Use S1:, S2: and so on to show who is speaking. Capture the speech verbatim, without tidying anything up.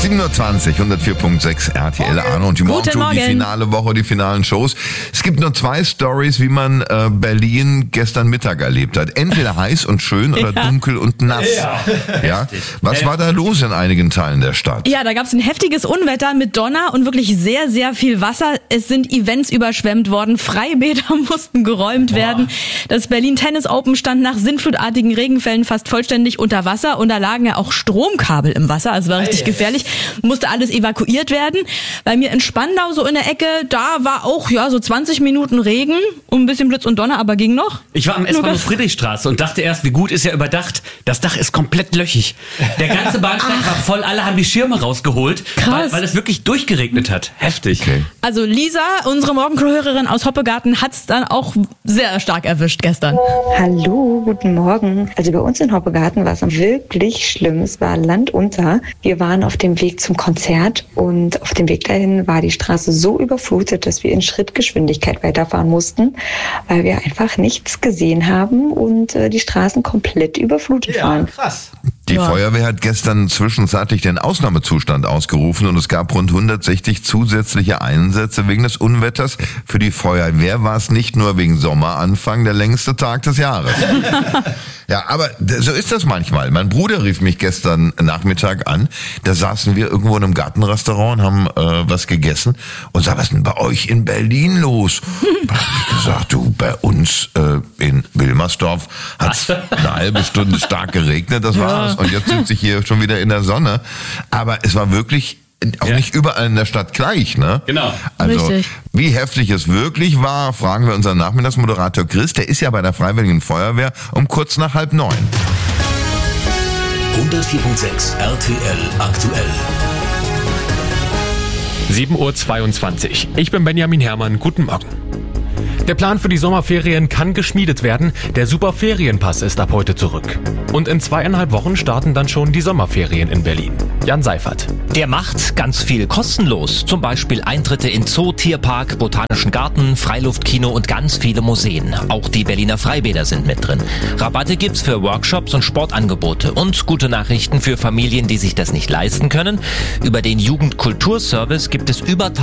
S1: sieben Uhr zwanzig, hundertvier Komma sechs R T L, Arno und die Morgen,
S2: Morgen.
S1: die finale Woche, die finalen Shows. Es gibt nur zwei Stories, wie man äh, Berlin gestern Mittag erlebt hat. Entweder heiß und schön oder ja. dunkel und nass. Ja. ja? Was war da los in einigen Teilen der Stadt?
S2: Ja, da gab es ein heftiges Unwetter mit Donner und wirklich sehr, sehr viel Wasser. Es sind Events überschwemmt worden, Freibäder mussten geräumt Boah. werden. Das Berlin Tennis Open stand nach sinnflutartigen Regenfällen fast vollständig unter Wasser und da lagen ja auch Stromkabel im Wasser, also war richtig gefährlich. Musste alles evakuiert werden. Bei mir in Spandau, so in der Ecke, da war auch ja so zwanzig Minuten Regen und ein bisschen Blitz und Donner, aber ging noch.
S3: Ich war am S-Bahnhof Friedrichstraße und dachte erst, wie gut ist ja überdacht. Das Dach ist komplett löchig. Der ganze Bahnsteig war voll, alle haben die Schirme rausgeholt, weil, weil es wirklich durchgeregnet hat. Heftig.
S1: Okay.
S2: Also Lisa, unsere Morgencrew-Hörerin aus Hoppegarten, hat's dann auch sehr stark erwischt gestern.
S4: Hallo, guten Morgen. Also bei uns in Hoppegarten war es wirklich schlimm. Es war Land unter. Wir waren auf dem Weg zum Konzert und auf dem Weg dahin war die Straße so überflutet, dass wir in Schrittgeschwindigkeit weiterfahren mussten, weil wir einfach nichts gesehen haben und äh, die Straßen komplett überflutet
S5: ja,
S4: waren.
S5: Krass.
S1: Die
S2: ja.
S1: Feuerwehr hat gestern zwischenzeitlich den Ausnahmezustand ausgerufen und es gab rund hundertsechzig zusätzliche Einsätze wegen des Unwetters. Für die Feuerwehr war es nicht nur wegen Sommeranfang der längste Tag des Jahres. Ja, aber so ist das manchmal. Mein Bruder rief mich gestern Nachmittag an. Da saßen wir irgendwo in einem Gartenrestaurant und haben äh, was gegessen und sagte, was ist denn bei euch in Berlin los? Da hab ich gesagt, du, bei uns äh, in Wilmersdorf hat es eine halbe Stunde stark geregnet, das war's. Und jetzt sitze ich hier schon wieder in der Sonne. Aber es war wirklich auch ja. nicht überall in der Stadt gleich, ne?
S3: Genau.
S1: Also,
S2: Richtig.
S1: Wie heftig es wirklich war, fragen wir unseren Nachmittagsmoderator Chris. Der ist ja bei der Freiwilligen Feuerwehr um kurz nach halb neun.
S6: hundertvier Komma sechs R T L aktuell.
S7: sieben Uhr zweiundzwanzig. Ich bin Benjamin Herrmann. Guten Morgen. Der Plan für die Sommerferien kann geschmiedet werden. Der Superferienpass ist ab heute zurück. Und in zweieinhalb Wochen starten dann schon die Sommerferien in Berlin. Jan Seifert.
S8: Der macht ganz viel kostenlos. Zum Beispiel Eintritte in Zoo, Tierpark, Botanischen Garten, Freiluftkino und ganz viele Museen. Auch die Berliner Freibäder sind mit drin. Rabatte gibt's für Workshops und Sportangebote. Und gute Nachrichten für Familien, die sich das nicht leisten können. Über den Jugendkulturservice gibt es über